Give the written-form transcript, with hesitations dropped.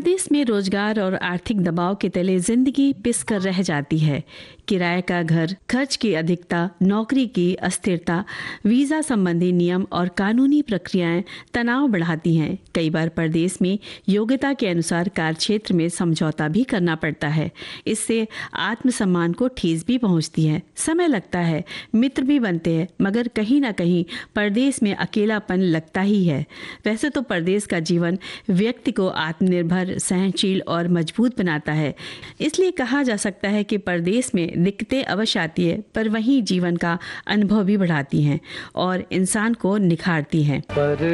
परदेश में रोजगार और आर्थिक दबाव के तले जिंदगी पिस कर रह जाती है। किराए का घर, खर्च की अधिकता, नौकरी की अस्थिरता, वीजा संबंधी नियम और कानूनी प्रक्रियाएं तनाव बढ़ाती हैं। कई बार परदेश में योग्यता के अनुसार कार्य क्षेत्र में समझौता भी करना पड़ता है। इससे आत्मसम्मान को ठेस भी पहुंचती है। समय लगता है, मित्र भी बनते हैं, मगर कहीं ना कहीं परदेश में अकेलापन लगता ही है। वैसे तो परदेश का जीवन व्यक्ति को आत्मनिर्भर, सहनशील और मजबूत बनाता है। इसलिए कहा जा सकता है कि परदेश में दिक्कतें अवश्य आती है, पर वहीं जीवन का अनुभव भी बढ़ाती हैं और इंसान को निखारती हैं।